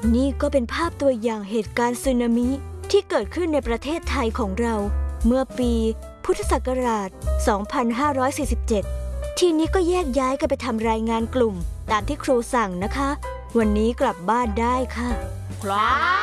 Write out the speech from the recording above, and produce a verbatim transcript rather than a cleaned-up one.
นี่ก็เป็นภาพตัวอย่างเหตุการณ์สึนามิที่เกิดขึ้นในประเทศไทยของเราเมื่อปีพุทธศักราช สองพันห้าร้อยสี่สิบเจ็ด ทีนี้ก็แยกย้ายกันไปทำรายงานกลุ่มตามที่ครูสั่งนะคะวันนี้กลับบ้านได้ค่ะครับ